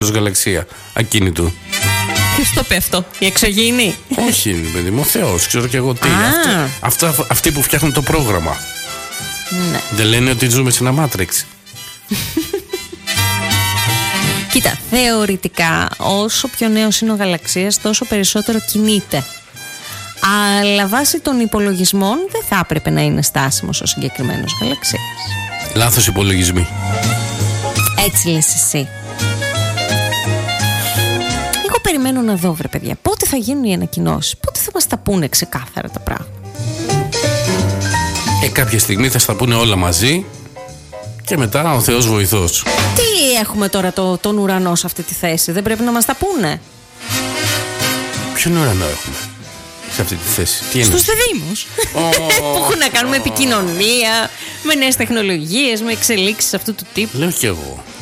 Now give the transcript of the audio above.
γαλαξία ακίνητου. Ποιος το πει αυτό, η εξωγήινη? Όχι, παιδί μου, ο Θεός, ξέρω κι εγώ τι. Αυτοί που φτιάχνουν το πρόγραμμα. Ναι. Δεν λένε ότι ζούμε σε ένα Matrix? Κοίτα, θεωρητικά όσο πιο νέος είναι ο γαλαξίας, τόσο περισσότερο κινείται. Αλλά βάσει των υπολογισμών δεν θα έπρεπε να είναι στάσιμος ο συγκεκριμένος γαλαξίας. Λάθος υπολογισμοί. Έτσι λες εσύ. Εγώ περιμένω να δω, βρε παιδιά, πότε θα γίνουν οι ανακοινώσεις, πότε θα μας τα πούνε ξεκάθαρα τα πράγματα. Κάποια στιγμή θα στα πούνε όλα μαζί και μετά ο Θεός βοηθός. Τι έχουμε τώρα τον ουρανό σε αυτή τη θέση, δεν πρέπει να μας τα πούνε? Ποιον ουρανό έχουμε σε αυτή τη θέση? Τι στους δεδήμους που έχουν να κάνουν με επικοινωνία, με νέες τεχνολογίες, με εξελίξεις αυτού του τύπου. Λέω κι εγώ.